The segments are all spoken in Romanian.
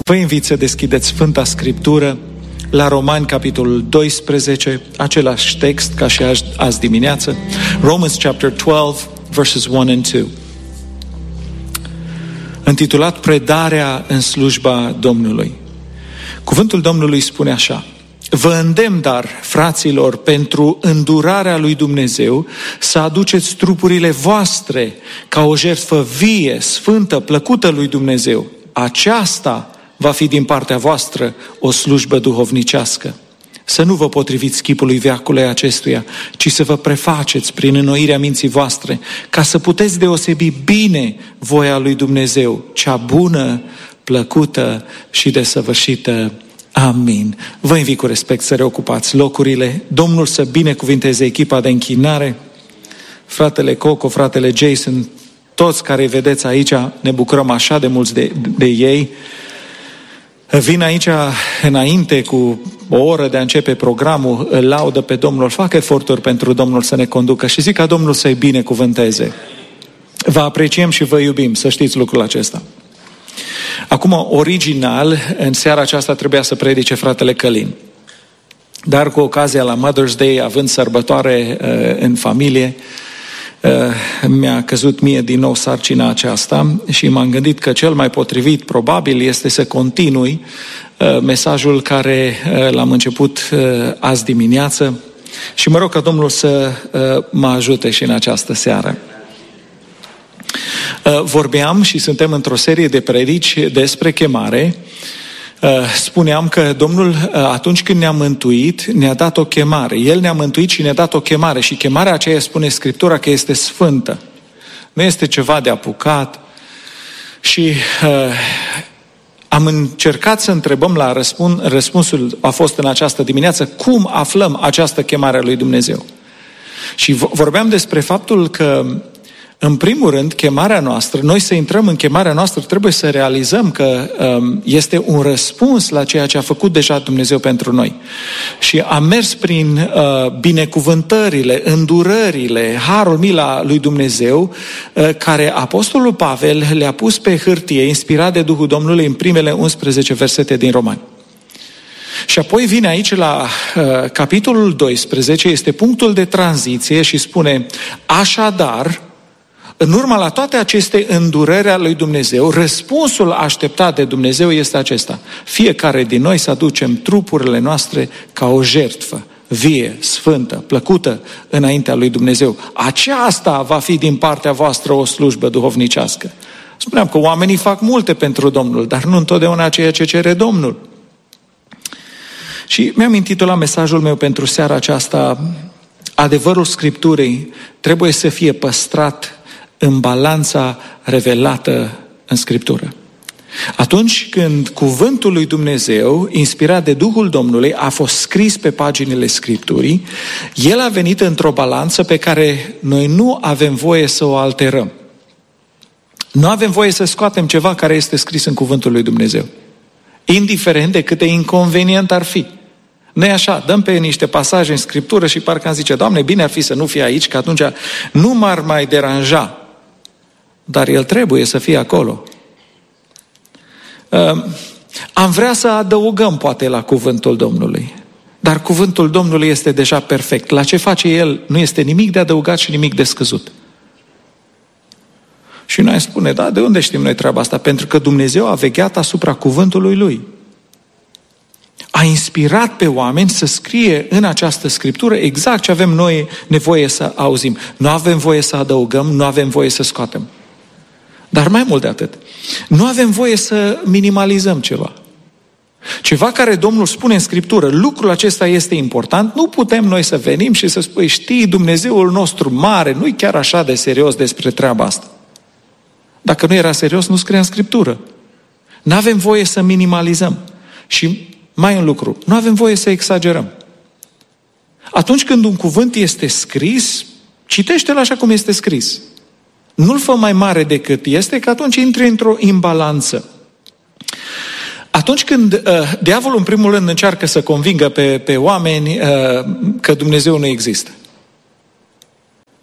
Vă invit să deschideți Sfânta Scriptură la Romani, capitolul 12, același text ca și azi dimineață. Romans chapter 12, verses 1 and 2. Intitulat Predarea în slujba Domnului. Cuvântul Domnului spune așa: Vă îndemn, dar, fraților, pentru îndurarea lui Dumnezeu, să aduceți trupurile voastre ca o jertfă vie, sfântă, plăcută lui Dumnezeu. Aceasta va fi din partea voastră o slujbă duhovnicească. Să nu vă potriviți chipului veacului acestuia, ci să vă prefaceți prin înnoirea minții voastre, ca să puteți deosebi bine voia lui Dumnezeu, cea bună, plăcută și desăvârșită. Amin. Vă invit cu respect să reocupați locurile. Domnul să binecuvinteze echipa de închinare. Fratele Coco, fratele Jason, toți care îi vedeți aici, ne bucurăm așa de mulți de ei. Vin aici înainte cu o oră de a începe programul, îl laudă pe Domnul, fac eforturi pentru Domnul să ne conducă și zic ca Domnul să-i binecuvânteze. Vă apreciem și vă iubim, să știți lucrul acesta. Acum, original, în seara aceasta trebuia să predice fratele Călin. Dar cu ocazia la Mother's Day, având sărbătoare în familie, mi-a căzut mie din nou sarcina aceasta și m-am gândit că cel mai potrivit, probabil, este să continui mesajul care l-am început azi dimineață și mă rog ca Domnul să mă ajute și în această seară. Vorbeam și suntem într-o serie de predici despre chemare. Spuneam că Domnul, atunci când ne-a mântuit, ne-a dat o chemare. El ne-a mântuit și ne-a dat o chemare. Și chemarea aceea, spune Scriptura, că este sfântă. Nu este ceva de apucat. Și am încercat să întrebăm la răspunsul a fost în această dimineață, cum aflăm această chemare a lui Dumnezeu? Și vorbeam despre faptul că în primul rând, chemarea noastră, noi să intrăm în chemarea noastră, trebuie să realizăm că este un răspuns la ceea ce a făcut deja Dumnezeu pentru noi. Și am mers prin binecuvântările, îndurările, harul, mila lui Dumnezeu, care Apostolul Pavel le-a pus pe hârtie, inspirat de Duhul Domnului, în primele 11 versete din Romani. Și apoi vine aici la capitolul 12, este punctul de tranziție și spune: Așadar, în urma la toate aceste îndurări ale lui Dumnezeu, răspunsul așteptat de Dumnezeu este acesta: fiecare din noi să aducem trupurile noastre ca o jertfă vie, sfântă, plăcută înaintea lui Dumnezeu. Aceasta va fi din partea voastră o slujbă duhovnicească. Spuneam că oamenii fac multe pentru Domnul, dar nu întotdeauna ceea ce cere Domnul. Și mi-am intitulat mesajul meu pentru seara aceasta: adevărul Scripturii trebuie să fie păstrat în balanța revelată în Scriptură. Atunci când cuvântul lui Dumnezeu, inspirat de Duhul Domnului, a fost scris pe paginile Scripturii, el a venit într-o balanță pe care noi nu avem voie să o alterăm. Nu avem voie să scoatem ceva care este scris în cuvântul lui Dumnezeu, indiferent de cât de inconvenient ar fi. Nu e așa, dăm pe niște pasaje în Scriptură și parcă am zice: Doamne, bine ar fi să nu fie aici, că atunci nu m-ar mai deranja. Dar el trebuie să fie acolo. Am vrea să adăugăm poate la cuvântul Domnului, dar cuvântul Domnului este deja perfect. La ce face el nu este nimic de adăugat și nimic de scăzut. Și noi spune: da, de unde știm noi treaba asta? Pentru că Dumnezeu a vegheat asupra cuvântului Lui. A inspirat pe oameni să scrie în această Scriptură exact ce avem noi nevoie să auzim. Nu avem voie să adăugăm, nu avem voie să scoatem. Dar mai mult de atât, nu avem voie să minimalizăm ceva. Ceva care Domnul spune în Scriptură, lucrul acesta este important, nu putem noi să venim și să spui: știi, Dumnezeul nostru mare nu-i chiar așa de serios despre treaba asta. Dacă nu era serios, nu scria în Scriptură. Nu avem voie să minimalizăm. Și mai un lucru, nu avem voie să exagerăm. Atunci când un cuvânt este scris, citește-l așa cum este scris. Nu-l fă mai mare decât este, că atunci intri într-o imbalanță. Atunci când diavolul în primul rând încearcă să convingă pe oameni că Dumnezeu nu există.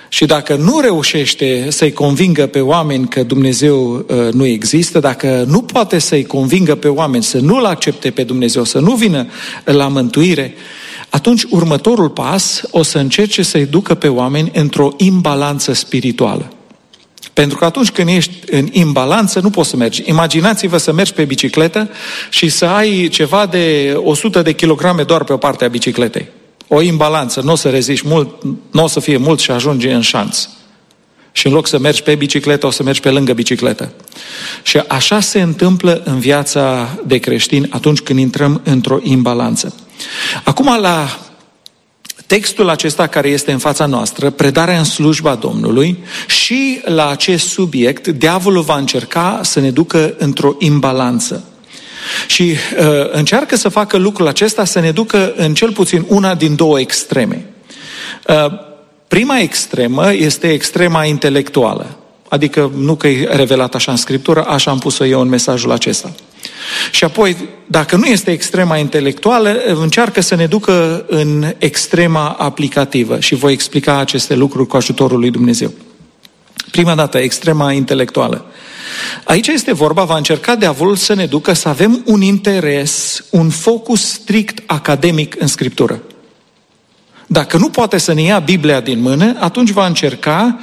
Și dacă nu reușește să-i convingă pe oameni că Dumnezeu nu există, dacă nu poate să-i convingă pe oameni să nu-L accepte pe Dumnezeu, să nu vină la mântuire, atunci următorul pas o să încerce să-i ducă pe oameni într-o imbalanță spirituală. Pentru că atunci când ești în imbalanță, nu poți să mergi. Imaginați-vă să mergi pe bicicletă și să ai ceva de 100 de kilograme doar pe o parte a bicicletei. O imbalanță, nu o să reziști mult, nu o să fie mult și ajungi în șanț. Și în loc să mergi pe bicicletă, o să mergi pe lângă bicicletă. Și așa se întâmplă în viața de creștin atunci când intrăm într-o imbalanță. Acum, la textul acesta care este în fața noastră, predarea în slujba Domnului, și la acest subiect, diavolul va încerca să ne ducă într-o imbalanță. Și încearcă să facă lucrul acesta să ne ducă în cel puțin una din două extreme. Prima extremă este extrema intelectuală. Adică nu că e revelat așa în Scriptură, așa am pus-o eu în mesajul acesta. Și apoi, dacă nu este extrema intelectuală, încearcă să ne ducă în extrema aplicativă. Și voi explica aceste lucruri cu ajutorul lui Dumnezeu. Prima dată, extrema intelectuală. Aici este vorba, va încerca diavolul să ne ducă să avem un interes, un focus strict academic în Scriptură. Dacă nu poate să ne ia Biblia din mână, atunci va încerca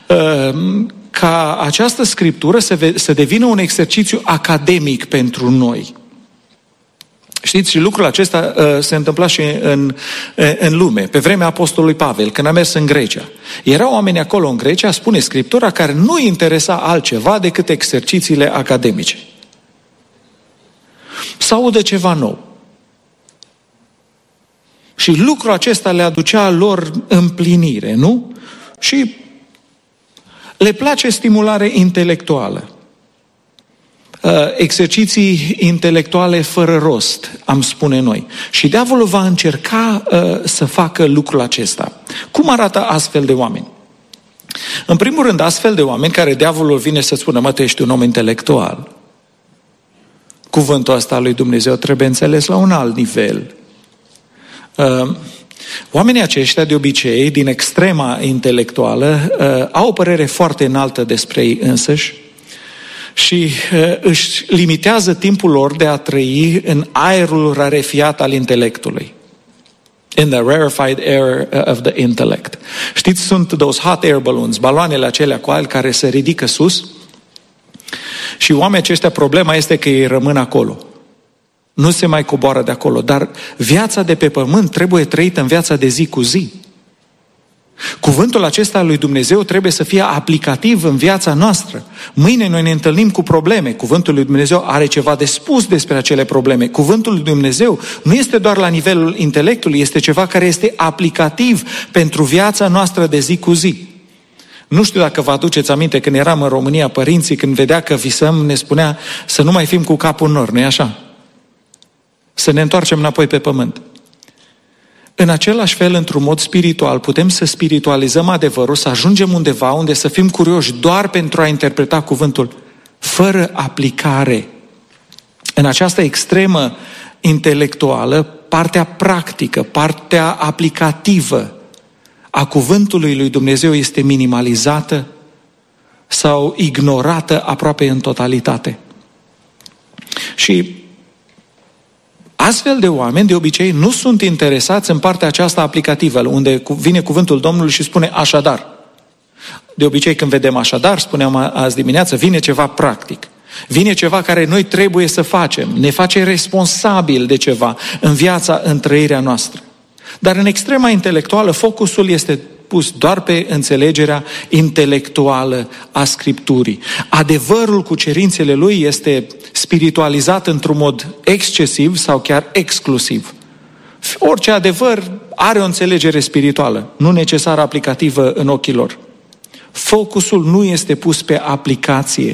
ca această Scriptură să devină un exercițiu academic pentru noi. Știți, și lucrul acesta se întâmpla și în lume, pe vremea apostolului Pavel, când a mers în Grecia. Erau oameni acolo în Grecia, spune Scriptura, care nu îi interesa altceva decât exercițiile academice. Să audă ceva nou. Și lucrul acesta le aducea lor împlinire, nu? Și le place stimulare intelectuală. Exerciții intelectuale fără rost, am spune noi. Și diavolul va încerca să facă lucrul acesta. Cum arată astfel de oameni? În primul rând, astfel de oameni care diavolul vine să spună, mă, tu ești un om intelectual. Cuvântul ăsta lui Dumnezeu trebuie înțeles la un alt nivel. Oamenii aceștia, de obicei, din extrema intelectuală, au o părere foarte înaltă despre ei însăși și își limitează timpul lor de a trăi în aerul rarefiat al intelectului. In the rarefied air of the intellect. Știți, sunt those hot air balloons, baloanele acelea cu aer care se ridică sus și oamenii aceștia, problema este că ei rămân acolo. Nu se mai coboară de acolo, dar viața de pe pământ trebuie trăită în viața de zi cu zi. Cuvântul acesta al lui Dumnezeu trebuie să fie aplicativ în viața noastră. Mâine noi ne întâlnim cu probleme. Cuvântul lui Dumnezeu are ceva de spus despre acele probleme. Cuvântul lui Dumnezeu nu este doar la nivelul intelectului, este ceva care este aplicativ pentru viața noastră de zi cu zi. Nu știu dacă vă aduceți aminte, când eram în România, părinții, când vedea că visăm, ne spunea să nu mai fim cu capul în nor, nu-i așa? Să ne întoarcem înapoi pe pământ. În același fel, într-un mod spiritual, putem să spiritualizăm adevărul, să ajungem undeva unde să fim curioși doar pentru a interpreta cuvântul, fără aplicare. În această extremă intelectuală, partea practică, partea aplicativă a cuvântului lui Dumnezeu este minimalizată sau ignorată aproape în totalitate. Și astfel de oameni, de obicei, nu sunt interesați în partea aceasta aplicativă, unde vine cuvântul Domnului și spune așadar. De obicei, când vedem așadar, spuneam azi dimineață, vine ceva practic. Vine ceva care noi trebuie să facem. Ne face responsabil de ceva în viața, în trăirea noastră. Dar în extrema intelectuală, focusul este pus doar pe înțelegerea intelectuală a Scripturii. Adevărul cu cerințele lui este spiritualizat într-un mod excesiv sau chiar exclusiv. Orice adevăr are o înțelegere spirituală, nu necesar aplicativă în ochii lor. Focusul nu este pus pe aplicație.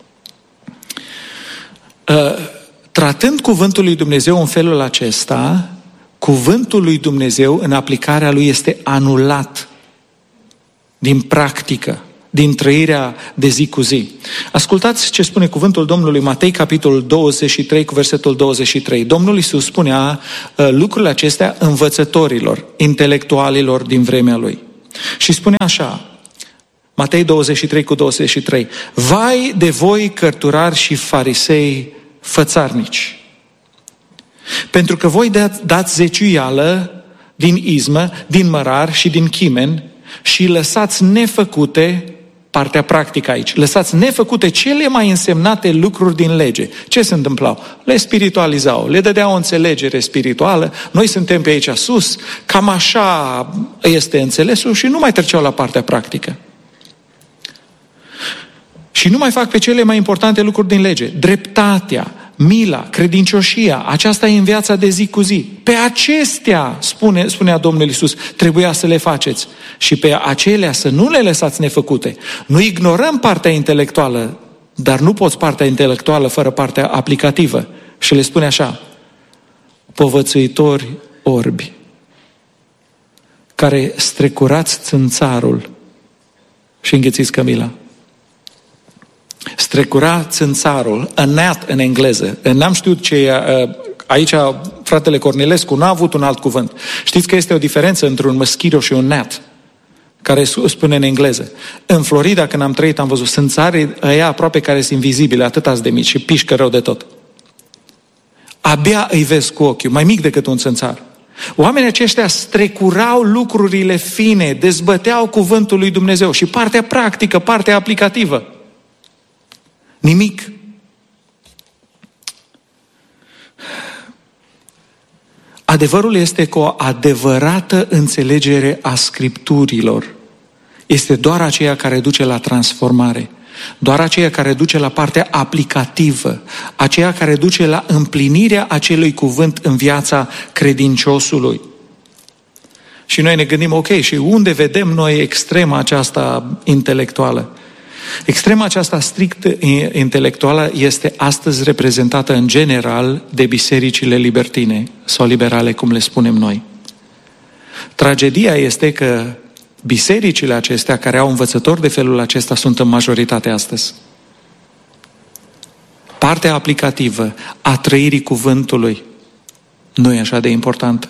Tratând cuvântul lui Dumnezeu în felul acesta, cuvântul lui Dumnezeu în aplicarea lui este anulat din practică, din trăirea de zi cu zi. Ascultați ce spune cuvântul Domnului Matei, capitolul 23, cu versetul 23. Domnul Iisus spunea lucrurile acestea învățătorilor, intelectualilor din vremea lui. Și spune așa, Matei 23:23. Vai de voi, cărturari și farisei fățarnici! Pentru că voi dați zeciuială din izmă, din mărar și din chimen și lăsați nefăcute, partea practică aici, lăsați nefăcute cele mai însemnate lucruri din lege. Ce se întâmplau? Le spiritualizau, le dădeau o înțelegere spirituală, noi suntem pe aici sus, cam așa este înțelesul și nu mai treceau la partea practică. Și nu mai fac pe cele mai importante lucruri din lege. Dreptatea, mila, credincioșia, aceasta e în viața de zi cu zi. Pe acestea, spunea Domnul Iisus, trebuia să le faceți. Și pe acelea să nu le lăsați nefăcute. Nu ignorăm partea intelectuală, dar nu poți partea intelectuală fără partea aplicativă. Și le spune așa, povățuitori orbi, care strecurați țânțarul și înghețiți cămila. Strecura țânțarul, a gnat în engleză. N-am știut ce e, aici fratele Cornilescu n-a avut un alt cuvânt. Știți că este o diferență între un mosquito și un gnat, care spune în engleză. În Florida, când am trăit, am văzut țânțarii ăia aproape care sunt invizibile, atâtați de mici și pișcă rău de tot. Abia îi vezi cu ochiul, mai mic decât un țânțar. Oamenii aceștia strecurau lucrurile fine, dezbăteau cuvântul lui Dumnezeu și partea practică, partea aplicativă. Nimic. Adevărul este că o adevărată înțelegere a Scripturilor este doar aceea care duce la transformare, doar aceea care duce la partea aplicativă, aceea care duce la împlinirea acelui cuvânt în viața credinciosului. Și noi ne gândim, ok, și unde vedem noi extrema aceasta intelectuală? Extrema aceasta strict intelectuală este astăzi reprezentată în general de bisericile libertine sau liberale, cum le spunem noi. Tragedia este că bisericile acestea care au învățători de felul acesta sunt în majoritate astăzi. Partea aplicativă a trăirii cuvântului nu e așa de importantă.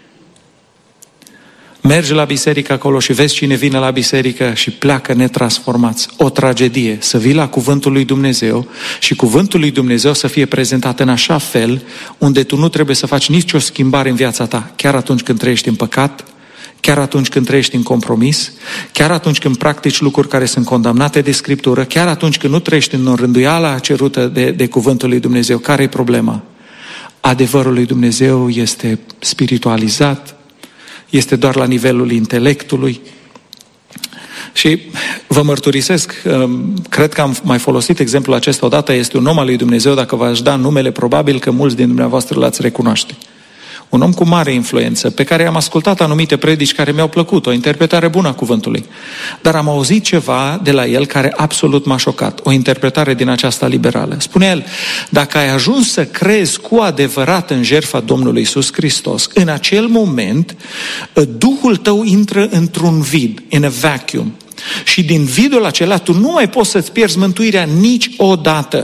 Mergi la biserică acolo și vezi cine vine la biserică și pleacă netransformați. O tragedie. Să vii la cuvântul lui Dumnezeu și cuvântul lui Dumnezeu să fie prezentat în așa fel unde tu nu trebuie să faci nicio schimbare în viața ta. Chiar atunci când trăiești în păcat, chiar atunci când trăiești în compromis, chiar atunci când practici lucruri care sunt condamnate de Scriptură, chiar atunci când nu trăiești în rânduiala cerută de cuvântul lui Dumnezeu. Care e problema? Adevărul lui Dumnezeu este spiritualizat, este doar la nivelul intelectului. Și vă mărturisesc, cred că am mai folosit exemplul acesta odată, este un om al lui Dumnezeu, dacă v-aș da numele, probabil că mulți din dumneavoastră l-ați recunoaște. Un om cu mare influență, pe care am ascultat anumite predici care mi-au plăcut, o interpretare bună a cuvântului. Dar am auzit ceva de la el care absolut m-a șocat, o interpretare din aceasta liberală. Spune el, dacă ai ajuns să crezi cu adevărat în jertfa Domnului Iisus Hristos, în acel moment, Duhul tău intră într-un vid, in a vacuum. Și din vidul acela tu nu mai poți să-ți pierzi mântuirea niciodată.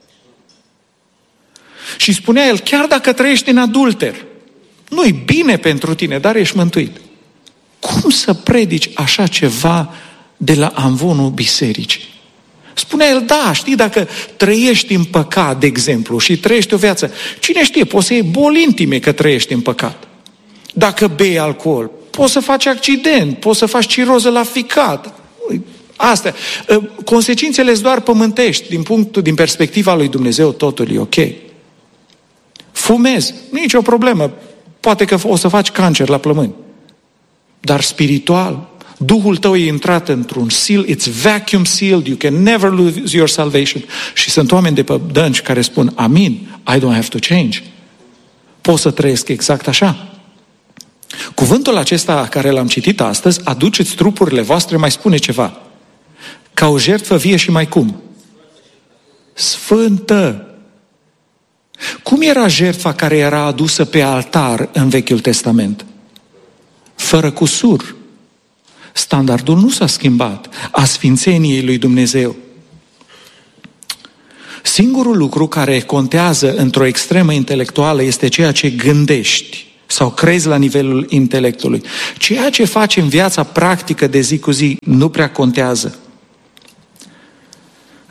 Și spunea el, chiar dacă trăiești în adulter, nu-i bine pentru tine, dar ești mântuit. Cum să predici așa ceva de la amvonul bisericii? Spunea el, da, știi, dacă trăiești în păcat, de exemplu, și trăiești o viață, cine știe, poți să iei boli intime că trăiești în păcat. Dacă bei alcool, poți să faci accident, poți să faci ciroză la ficat. Astea. Consecințele sunt doar pământești. Din perspectiva lui Dumnezeu, totul e ok. Fumezi, nicio problemă. Poate că o să faci cancer la plămâni. Dar spiritual, Duhul tău e intrat într-un seal, it's vacuum sealed, you can never lose your salvation. Și sunt oameni de pe dănci care spun, amin, I don't have to change. Pot să trăiesc exact așa. Cuvântul acesta care l-am citit astăzi, aduceți trupurile voastre, mai spune ceva. Ca o jertfă vie și mai cum? Sfântă. Cum era jertfa care era adusă pe altar în Vechiul Testament? Fără cusur. Standardul nu s-a schimbat, a sfințeniei lui Dumnezeu. Singurul lucru care contează într-o extremă intelectuală este ceea ce gândești sau crezi la nivelul intelectului. Ceea ce faci în viața practică de zi cu zi nu prea contează.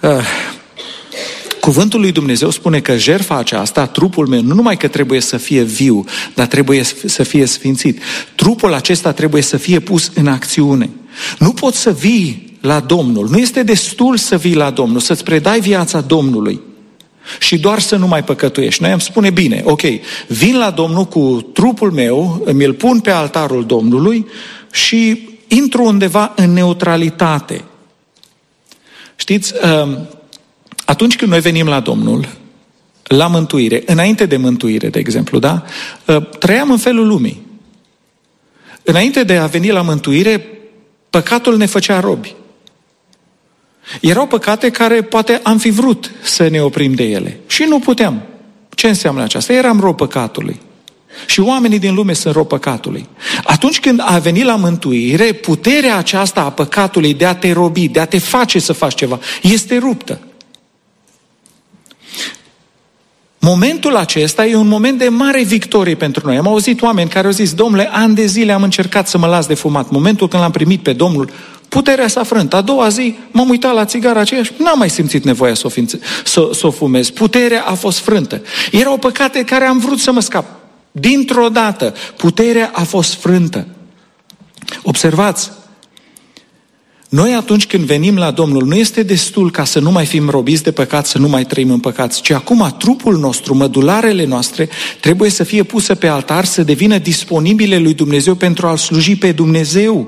Cuvântul lui Dumnezeu spune că jertfa aceasta, trupul meu, nu numai că trebuie să fie viu, dar trebuie să fie sfințit. Trupul acesta trebuie să fie pus în acțiune. Nu poți să vii la Domnul, nu este destul să vii la Domnul, să-ți predai viața Domnului și doar să nu mai păcătuiești. Noi am spune, bine, ok, vin la Domnul cu trupul meu, mi-l pun pe altarul Domnului și intru undeva în neutralitate. Știți, atunci când noi venim la Domnul, la mântuire, înainte de mântuire, de exemplu, da? Trăiam în felul lumii. Înainte de a veni la mântuire, păcatul ne făcea robi. Erau păcate care poate am fi vrut să ne oprim de ele și nu puteam. Ce înseamnă aceasta? Eram rob păcatului. Și oamenii din lume sunt rob păcatului. Atunci când a venit la mântuire, puterea aceasta a păcatului de a te robi, de a te face să faci ceva, este ruptă. Momentul acesta e un moment de mare victorie pentru noi. Am auzit oameni care au zis, Domnule, ani de zile am încercat să mă las de fumat. Momentul când l-am primit pe Domnul, puterea s-a frânt. A doua zi m-am uitat la țigara aceea și n-am mai simțit nevoia să o fumez. Puterea a fost frântă. Erau păcate care am vrut să mă scap. Dintr-o dată, puterea a fost frântă. Observați, noi atunci când venim la Domnul, nu este destul ca să nu mai fim robiți de păcat, să nu mai trăim în păcat, ci acum trupul nostru, mădularele noastre, trebuie să fie puse pe altar, să devină disponibile lui Dumnezeu pentru a-L sluji pe Dumnezeu.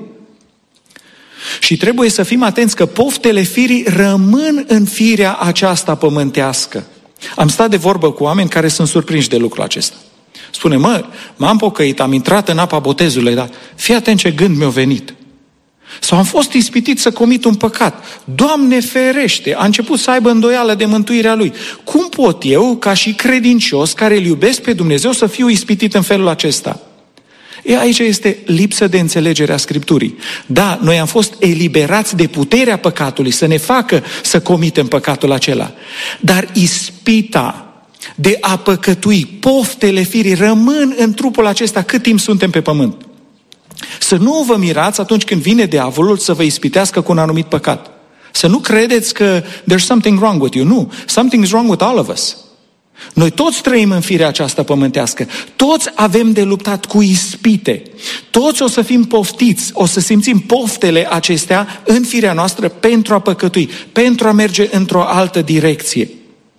Și trebuie să fim atenți că poftele firii rămân în firea aceasta pământească. Am stat de vorbă cu oameni care sunt surprinși de lucrul acesta. Spune, m-am pocăit, am intrat în apa botezului, dar fii atent ce gând mi-a venit. Sau am fost ispitit să comit un păcat. Doamne ferește, a început să aibă îndoială de mântuirea lui. Cum pot eu, ca și credincios, care îl iubesc pe Dumnezeu, să fiu ispitit în felul acesta? Aici este lipsă de înțelegere a Scripturii. Da, noi am fost eliberați de puterea păcatului să ne facă să comitem păcatul acela. Dar ispita de a păcătui, poftele firii rămân în trupul acesta cât timp suntem pe pământ. Să nu vă mirați atunci când vine diavolul să vă ispitească cu un anumit păcat. Să nu credeți că there's something wrong with you. Nu, something is wrong with all of us. Noi toți trăim în firea aceasta pământească. Toți avem de luptat cu ispite. Toți o să fim poftiți, o să simțim poftele acestea în firea noastră pentru a păcătui, pentru a merge într-o altă direcție.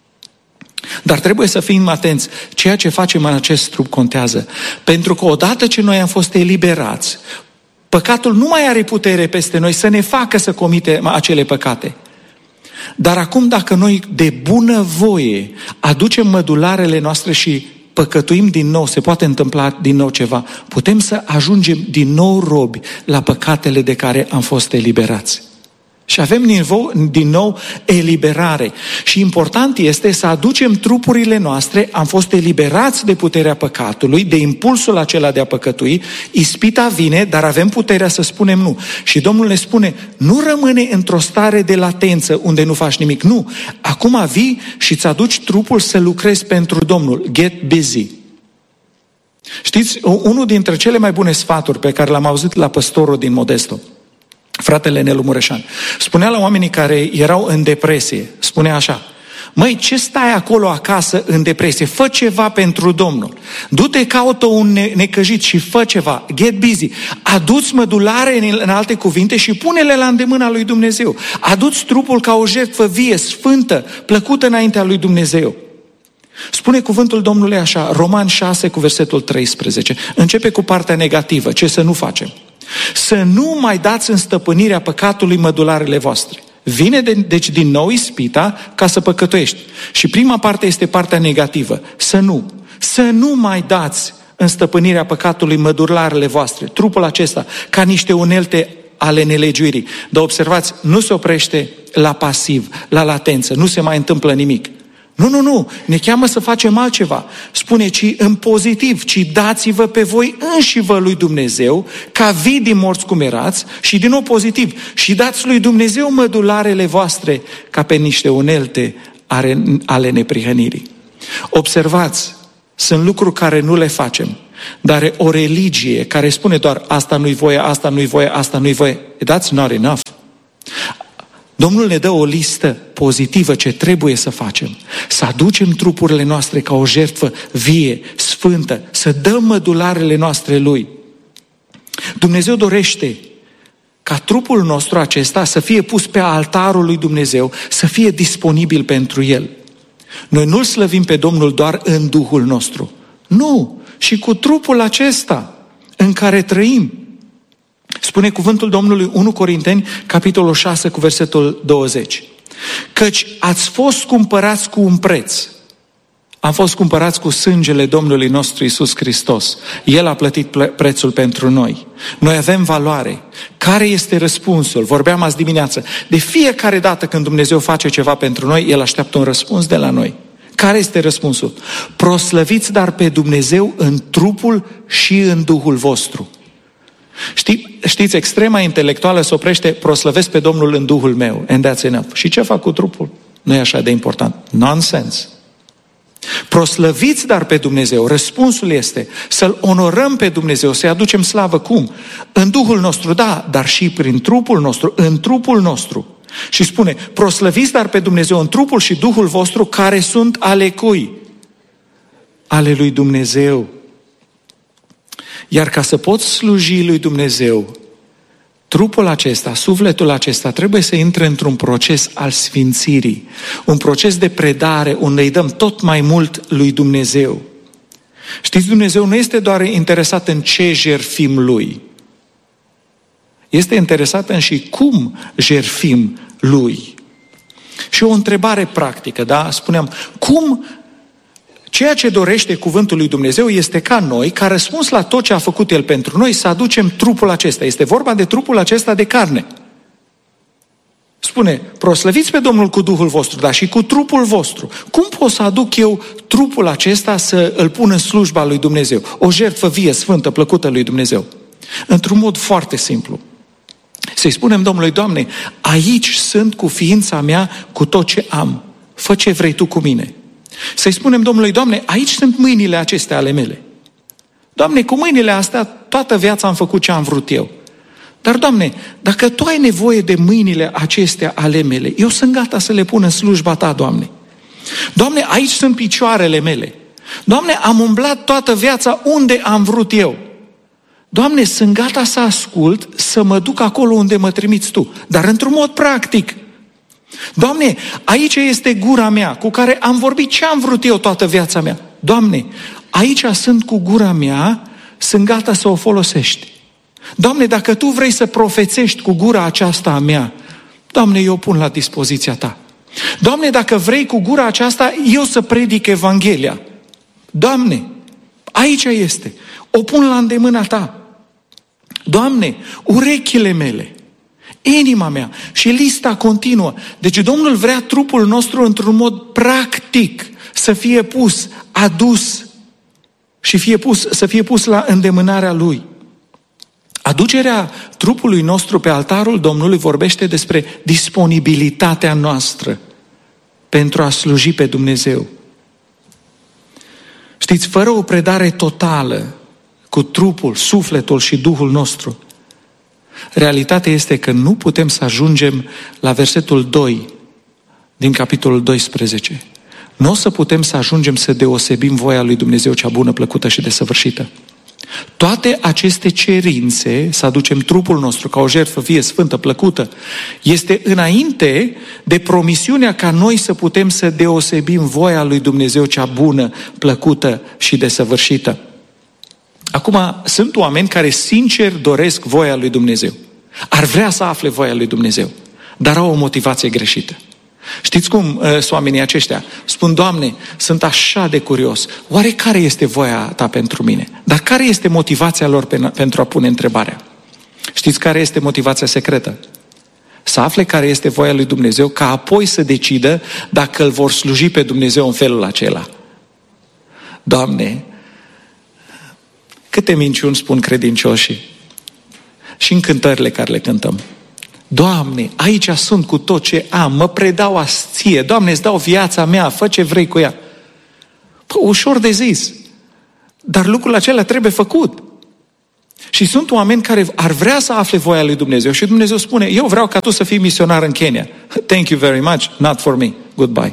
Dar trebuie să fim atenți, ceea ce facem în acest trup contează. Pentru că odată ce noi am fost eliberați, păcatul nu mai are putere peste noi să ne facă să comitem acele păcate. Dar acum dacă noi de bună voie aducem mădularele noastre și păcătuim din nou, se poate întâmpla din nou ceva, putem să ajungem din nou robi la păcatele de care am fost eliberați. Și avem din nou eliberare. Și important este să aducem trupurile noastre, am fost eliberați de puterea păcatului, de impulsul acela de a păcătui, ispita vine, dar avem puterea să spunem nu. Și Domnul ne spune, nu rămâne într-o stare de latență unde nu faci nimic. Nu, acum vii și îți aduci trupul să lucrezi pentru Domnul. Get busy. Știți, unul dintre cele mai bune sfaturi pe care l-am auzit la păstorul din Modesto, fratele Nelu Mureșan, spunea la oamenii care erau în depresie, spunea așa, măi, ce stai acolo acasă în depresie? Fă ceva pentru Domnul. Du-te, caută un necăjit și fă ceva. Get busy. Adu-ți mădulare, în alte cuvinte, și pune-le la îndemâna lui Dumnezeu. Adu-ți trupul ca o jertfă vie, sfântă, plăcută înaintea lui Dumnezeu. Spune cuvântul Domnului așa, Roman 6 cu versetul 13. Începe cu partea negativă, ce să nu facem. Să nu mai dați în stăpânirea păcatului mădularele voastre. Vine deci din nou ispita ca să păcătuiești. Și prima parte este partea negativă. Să nu mai dați în stăpânirea păcatului mădularele voastre, trupul acesta, ca niște unelte ale nelegiuirii. Dar observați, nu se oprește la pasiv, la latență, nu se mai întâmplă nimic. Nu, ne cheamă să facem altceva. Spune, ci în pozitiv, ci dați-vă pe voi înșivă lui Dumnezeu, ca vii din morți cum erați, și din nou pozitiv, și dați lui Dumnezeu mădularele voastre, ca pe niște unelte ale neprihănirii. Observați, sunt lucruri care nu le facem, dar o religie care spune doar asta nu-i voie, asta nu-i voie, asta nu-i voie, that's not enough. Domnul ne dă o listă pozitivă ce trebuie să facem. Să aducem trupurile noastre ca o jertfă vie, sfântă, să dăm mădularele noastre Lui. Dumnezeu dorește ca trupul nostru acesta să fie pus pe altarul lui Dumnezeu, să fie disponibil pentru El. Noi nu-L slăvim pe Domnul doar în Duhul nostru. Nu, și cu trupul acesta în care trăim. Spune cuvântul Domnului 1 Corinteni, capitolul 6, cu versetul 20. Căci ați fost cumpărați cu un preț. Am fost cumpărați cu sângele Domnului nostru Iisus Hristos. El a plătit prețul pentru noi. Noi avem valoare. Care este răspunsul? Vorbeam azi dimineață. De fiecare dată când Dumnezeu face ceva pentru noi, El așteaptă un răspuns de la noi. Care este răspunsul? Proslăviți dar pe Dumnezeu în trupul și în Duhul vostru. Știți, extrema intelectuală se oprește, proslăvesc pe Domnul în Duhul meu. And that's enough. Și ce fac cu trupul? Nu e așa de important. Nonsense. Proslăviți dar pe Dumnezeu. Răspunsul este să-L onorăm pe Dumnezeu, să-i aducem slavă. Cum? În Duhul nostru, da, dar și prin trupul nostru, în trupul nostru. Și spune, proslăviți dar pe Dumnezeu în trupul și Duhul vostru, care sunt ale cui? Ale lui Dumnezeu. Iar ca să poți sluji lui Dumnezeu, trupul acesta, sufletul acesta trebuie să intre într-un proces al sfințirii, un proces de predare unde îi dăm tot mai mult lui Dumnezeu. Știți, Dumnezeu nu este doar interesat în ce jertfim Lui. Este interesat în și cum jertfim Lui. Și o întrebare practică, da? Spuneam, cum ceea ce dorește cuvântul lui Dumnezeu este ca noi, ca răspuns la tot ce a făcut El pentru noi, să aducem trupul acesta. Este vorba de trupul acesta de carne. Spune, proslăviți pe Domnul cu Duhul vostru, dar și cu trupul vostru. Cum pot să aduc eu trupul acesta să îl pun în slujba lui Dumnezeu? O jertfă vie, sfântă, plăcută lui Dumnezeu. Într-un mod foarte simplu. Să-i spunem Domnului, Doamne, aici sunt cu ființa mea, cu tot ce am. Fă ce vrei Tu cu mine. Să-i spunem Domnului, Doamne, aici sunt mâinile acestea ale mele. Doamne, cu mâinile astea toată viața am făcut ce am vrut eu. Dar, Doamne, dacă Tu ai nevoie de mâinile acestea ale mele, eu sunt gata să le pun în slujba Ta, Doamne. Doamne, aici sunt picioarele mele. Doamne, am umblat toată viața unde am vrut eu. Doamne, sunt gata să ascult, să mă duc acolo unde mă trimiți Tu, dar într-un mod practic. Doamne, aici este gura mea, cu care am vorbit ce am vrut eu toată viața mea. Doamne, aici sunt cu gura mea, sunt gata să o folosești. Doamne, dacă Tu vrei să profețești cu gura aceasta a mea, Doamne, eu o pun la dispoziția Ta. Doamne, dacă vrei cu gura aceasta, eu să predic Evanghelia. Doamne, aici este, o pun la îndemâna Ta. Doamne, urechile mele, inima mea și lista continuă. Deci Domnul vrea trupul nostru într-un mod practic să fie pus, adus și să fie pus la îndemânarea Lui. Aducerea trupului nostru pe altarul Domnului vorbește despre disponibilitatea noastră pentru a sluji pe Dumnezeu. Știți, fără o predare totală cu trupul, sufletul și Duhul nostru, realitatea este că nu putem să ajungem la versetul 2 din capitolul 12. Nu o să putem să ajungem să deosebim voia lui Dumnezeu cea bună, plăcută și desăvârșită. Toate aceste cerințe, să aducem trupul nostru ca o jertfă vie, sfântă, plăcută, este înainte de promisiunea ca noi să putem să deosebim voia lui Dumnezeu cea bună, plăcută și desăvârșită. Acum, sunt oameni care sincer doresc voia lui Dumnezeu. Ar vrea să afle voia lui Dumnezeu, dar au o motivație greșită. Știți cum sunt oamenii aceștia? Spun, Doamne, sunt așa de curios. Oare care este voia Ta pentru mine? Dar care este motivația lor pentru a pune întrebarea? Știți care este motivația secretă? Să afle care este voia lui Dumnezeu, ca apoi să decidă dacă îl vor sluji pe Dumnezeu în felul acela. Doamne, câte minciuni spun credincioșii și în cântările care le cântăm. Doamne, aici sunt cu tot ce am, mă predau Ție, Doamne, îți dau viața mea, fă ce vrei cu ea. Ușor de zis, dar lucrul acela trebuie făcut. Și sunt oameni care ar vrea să afle voia lui Dumnezeu și Dumnezeu spune, eu vreau ca tu să fii misionar în Kenya. Thank you very much, not for me. Goodbye.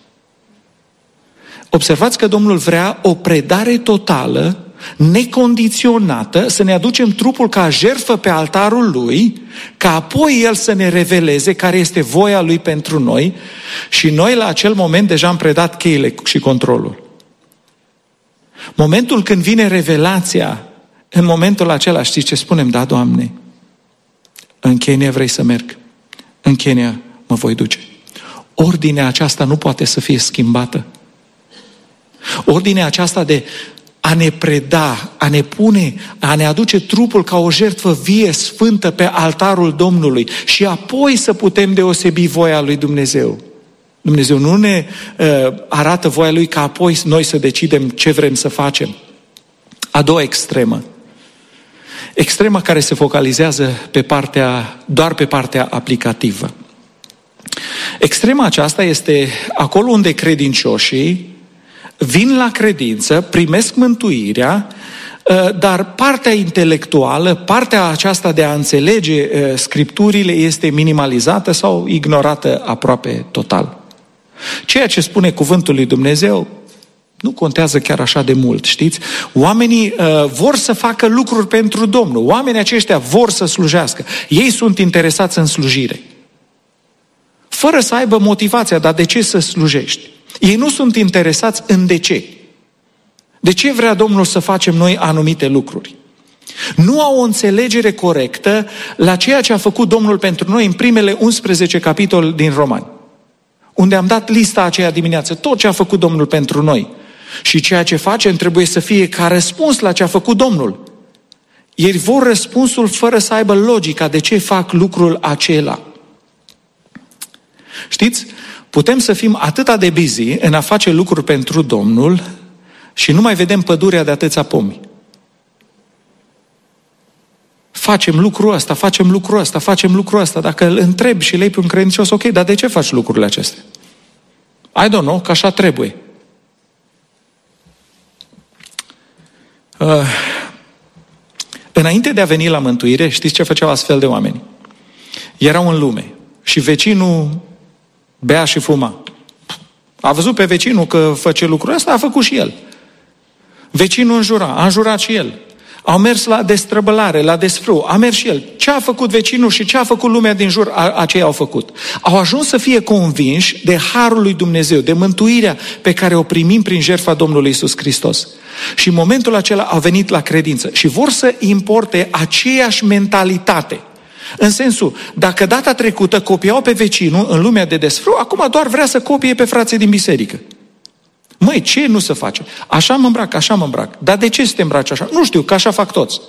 Observați că Domnul vrea o predare totală, necondiționată, să ne aducem trupul ca jertfă pe altarul Lui, ca apoi El să ne reveleze care este voia Lui pentru noi și noi la acel moment deja am predat cheile și controlul. Momentul când vine revelația, în momentul acela știți ce spunem? Da, Doamne, în Kenya vrei să merg, în Kenya mă voi duce. Ordinea aceasta nu poate să fie schimbată. Ordinea aceasta de a ne preda, a ne pune, a ne aduce trupul ca o jertfă vie, sfântă pe altarul Domnului și apoi să putem deosebi voia lui Dumnezeu. Dumnezeu nu ne arată voia Lui ca apoi noi să decidem ce vrem să facem. A doua extremă. Extrema care se focalizează doar pe partea aplicativă. Extrema aceasta este acolo unde credincioșii vin la credință, primesc mântuirea, dar partea intelectuală, partea aceasta de a înțelege Scripturile este minimalizată sau ignorată aproape total. Ceea ce spune cuvântul lui Dumnezeu nu contează chiar așa de mult, știți? Oamenii vor să facă lucruri pentru Domnul. Oamenii aceștia vor să slujească. Ei sunt interesați în slujire. Fără să aibă motivația, dar de ce să slujești? Ei nu sunt interesați în de ce. De ce vrea Domnul să facem noi anumite lucruri? Nu au o înțelegere corectă la ceea ce a făcut Domnul pentru noi în primele 11 capitole din Romani, unde am dat lista aceea dimineață, tot ce a făcut Domnul pentru noi. Și ceea ce facem trebuie să fie ca răspuns la ce a făcut Domnul. Ei vor răspunsul fără să aibă logica de ce fac lucrul acela. Știți, putem să fim atât de busy în a face lucruri pentru Domnul și nu mai vedem pădurea de atâția pomi. Facem lucrul ăsta, facem lucrul ăsta, facem lucrul ăsta. Dacă îl întrebi și le iei pe un credincios, ok, dar de ce faci lucrurile acestea? I don't know, că așa trebuie. Înainte de a veni la mântuire, știți ce făceau astfel de oameni? Erau în lume și vecinul bea și fuma. A văzut pe vecinul că face lucrul ăsta, a făcut și el. Vecinul înjura, a înjurat și el. Au mers la destrăbălare, la desfrâu, a mers și el. Ce a făcut vecinul și ce a făcut lumea din jur, aceia au făcut. Au ajuns să fie convinși de harul lui Dumnezeu, de mântuirea pe care o primim prin jertfa Domnului Iisus Hristos. Și în momentul acela au venit la credință și vor să importe aceeași mentalitate. În sensul, dacă data trecută copiau pe vecinul în lumea de desfrâu, acum doar vrea să copie pe frații din biserică. Măi, ce nu se face? Așa mă îmbrac, așa mă îmbrac. Dar de ce să te îmbraci așa? Nu știu, că așa fac toți.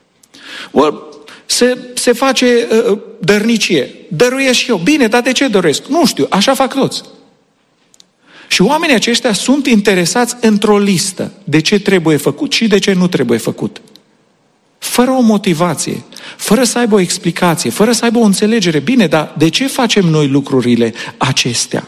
Se face dărnicie. Dăruiesc și eu. Bine, dar de ce dăruiesc? Nu știu, așa fac toți. Și oamenii aceștia sunt interesați într-o listă de ce trebuie făcut și de ce nu trebuie făcut. Fără o motivație, fără să aibă o explicație, fără să aibă o înțelegere. Bine, dar de ce facem noi lucrurile acestea?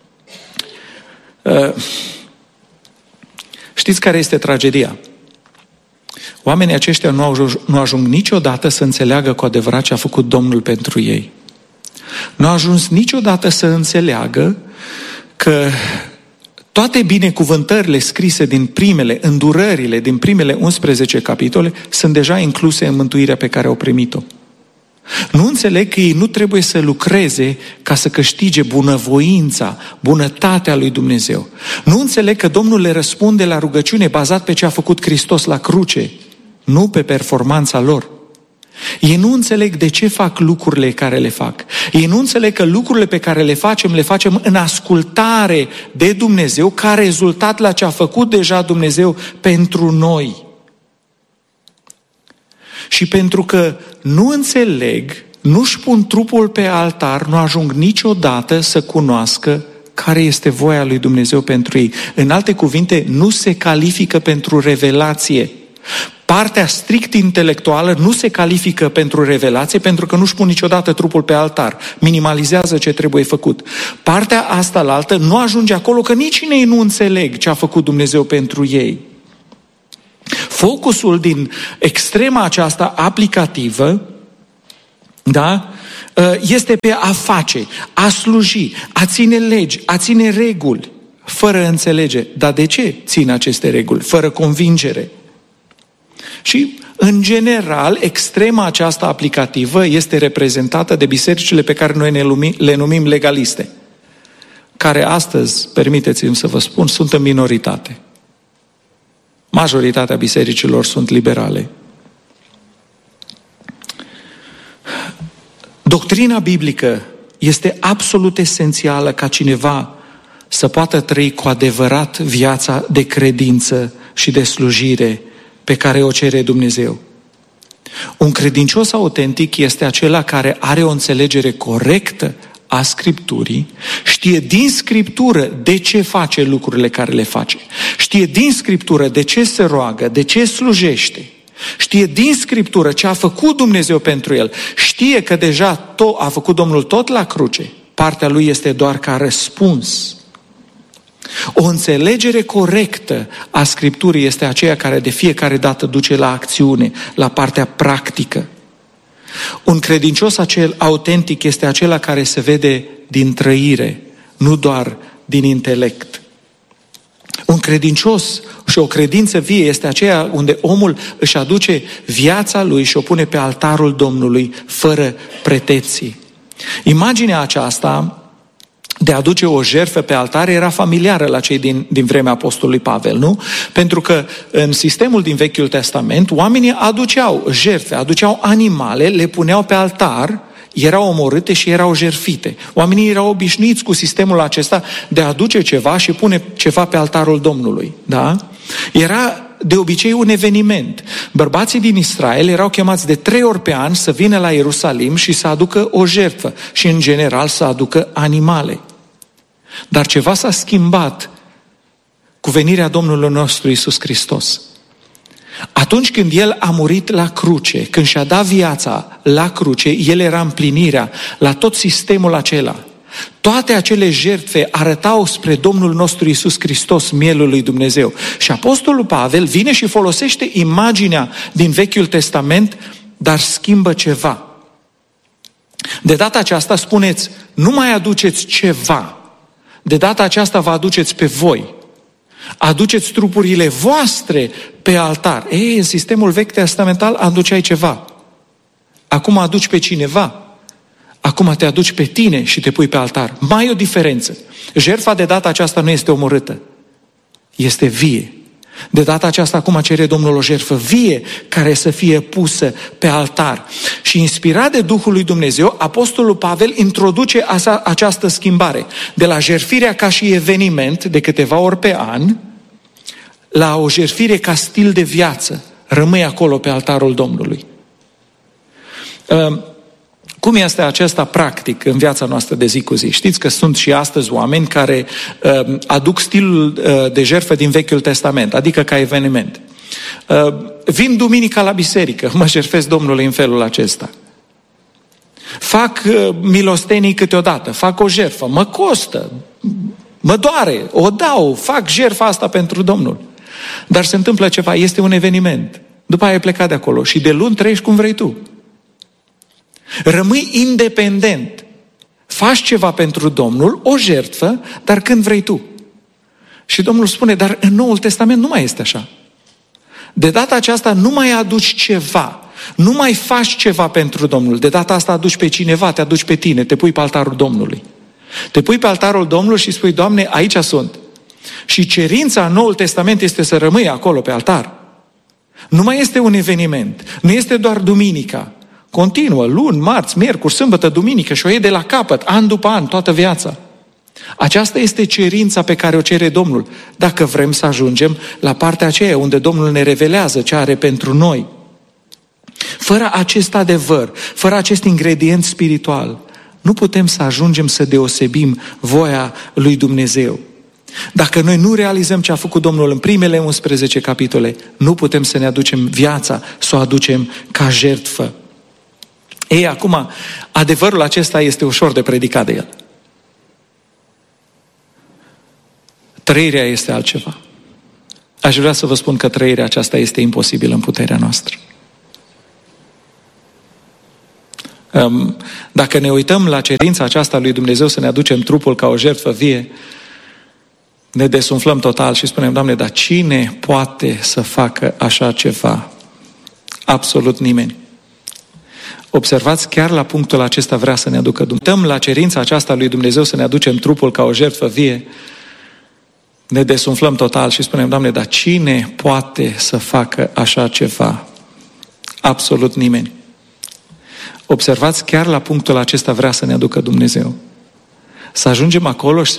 Știți care este tragedia? Oamenii aceștia nu ajung niciodată să înțeleagă cu adevărat ce a făcut Domnul pentru ei. Nu a ajuns niciodată să înțeleagă că toate binecuvântările scrise din îndurările din primele 11 capitole sunt deja incluse în mântuirea pe care au primit-o. Nu înțeleg că ei nu trebuie să lucreze ca să câștige bunăvoința, bunătatea lui Dumnezeu. Nu înțeleg că Domnul le răspunde la rugăciune bazat pe ce a făcut Hristos la cruce, nu pe performanța lor. Ei nu înțeleg de ce fac lucrurile care le fac. Ei nu înțeleg că lucrurile pe care le facem în ascultare de Dumnezeu ca rezultat la ce a făcut deja Dumnezeu pentru noi. Și pentru că nu înțeleg, nu-și pun trupul pe altar, nu ajung niciodată să cunoască care este voia lui Dumnezeu pentru ei. În alte cuvinte, nu se califică pentru revelație. Partea strict intelectuală nu se califică pentru revelație pentru că nu-și pun niciodată trupul pe altar. Minimalizează ce trebuie făcut. Partea asta la altă nu ajunge acolo că nici ei nu înțeleg ce a făcut Dumnezeu pentru ei. Focusul din extrema aceasta aplicativă, da, este pe a face, a sluji, a ține legi, a ține reguli, fără înțelege. Dar de ce țin aceste reguli? Fără convingere. Și, în general, extrema aceasta aplicativă este reprezentată de bisericile pe care noi le numim legaliste, care astăzi, permiteți-mi să vă spun, sunt în minoritate. Majoritatea bisericilor sunt liberale. Doctrina biblică este absolut esențială ca cineva să poată trăi cu adevărat viața de credință și de slujire pe care o cere Dumnezeu. Un credincios autentic este acela care are o înțelegere corectă a Scripturii, știe din Scriptură de ce face lucrurile care le face, știe din Scriptură de ce se roagă, de ce slujește, știe din Scriptură ce a făcut Dumnezeu pentru el, știe că deja a făcut Domnul tot la cruce, partea lui este doar ca răspuns. O înțelegere corectă a Scripturii este aceea care de fiecare dată duce la acțiune, la partea practică. Un credincios autentic este acela care se vede din trăire, nu doar din intelect. Un credincios și o credință vie este aceea unde omul își aduce viața lui și o pune pe altarul Domnului fără pretenții. Imaginea aceasta de a aduce o jertfă pe altar era familiară la cei din vremea apostolului Pavel, nu? Pentru că în sistemul din Vechiul Testament, oamenii aduceau jertfe, aduceau animale, le puneau pe altar, erau omorâte și erau jertfite. Oamenii erau obișnuiți cu sistemul acesta de a aduce ceva și pune ceva pe altarul Domnului, da? Era de obicei un eveniment. Bărbații din Israel erau chemați de 3 ori pe an să vină la Ierusalim și să aducă o jertfă și în general să aducă animale. Dar ceva s-a schimbat cu venirea Domnului nostru Iisus Hristos. Atunci când El a murit la cruce, când și-a dat viața la cruce, El era împlinirea la tot sistemul acela. Toate acele jertfe arătau spre Domnul nostru Iisus Hristos, mielul lui Dumnezeu. Și apostolul Pavel vine și folosește imaginea din Vechiul Testament, dar schimbă ceva. De data aceasta spuneți, nu mai aduceți ceva. De data aceasta vă aduceți pe voi. Aduceți trupurile voastre pe altar. În sistemul vechi testamental aduceai ceva. Acum aduci pe cineva. Acum te aduci pe tine și te pui pe altar. Mai e o diferență. Jertfa de data aceasta nu este omorâtă. Este vie. De data aceasta acum cere Domnul o jertfă vie care să fie pusă pe altar. Și inspirat de Duhul lui Dumnezeu, apostolul Pavel introduce această schimbare. De la jertfirea ca și eveniment de câteva ori pe an, la o jertfire ca stil de viață. Rămâi acolo pe altarul Domnului. Cum este acesta practic în viața noastră de zi cu zi? Știți că sunt și astăzi oameni care aduc stilul de jertfă din Vechiul Testament, adică ca eveniment. Vin duminica la biserică, mă jertfesc Domnului în felul acesta. Fac milostenii câteodată, fac o jertfă, mă costă, mă doare, o dau, fac jertfa asta pentru Domnul. Dar se întâmplă ceva, este un eveniment. După aia ai plecat de acolo și de luni trăiești cum vrei tu. Rămâi independent. Faci ceva pentru Domnul, o jertfă, dar când vrei tu. Și Domnul spune, dar în Noul Testament nu mai este așa. De data aceasta nu mai aduci ceva, nu mai faci ceva pentru Domnul. De data asta aduci pe cineva, te aduci pe tine, te pui pe altarul Domnului. Te pui pe altarul Domnului și spui, Doamne, aici sunt. Și cerința în Noul Testament este să rămâi acolo pe altar. Nu mai este un eveniment, nu este doar duminica. Continuă, luni, marți, miercuri, sâmbătă, duminică și o iei de la capăt, an după an, toată viața. Aceasta este cerința pe care o cere Domnul, dacă vrem să ajungem la partea aceea unde Domnul ne revelează ce are pentru noi. Fără acest adevăr, fără acest ingredient spiritual, nu putem să ajungem să deosebim voia lui Dumnezeu. Dacă noi nu realizăm ce a făcut Domnul în primele 11 capitole, nu putem să ne aducem viața, să o aducem ca jertfă. Ei, acum, adevărul acesta este ușor de predicat de el. Trăirea este altceva. aș vrea să vă spun că trăirea aceasta este imposibilă în puterea noastră. Dacă ne uităm la cerința aceasta lui Dumnezeu să ne aducem trupul ca o jertfă vie, ne desumflăm total și spunem, Doamne, dar cine poate să facă așa ceva? Absolut nimeni. Observați, chiar la punctul acesta vrea să ne aducă Dumnezeu. Uităm la cerința aceasta lui Dumnezeu să ne aducem trupul ca o jertfă vie, ne desumflăm total și spunem, Doamne, dar cine poate să facă așa ceva? Absolut nimeni. Observați, chiar la punctul acesta vrea să ne aducă Dumnezeu. Să ajungem acolo și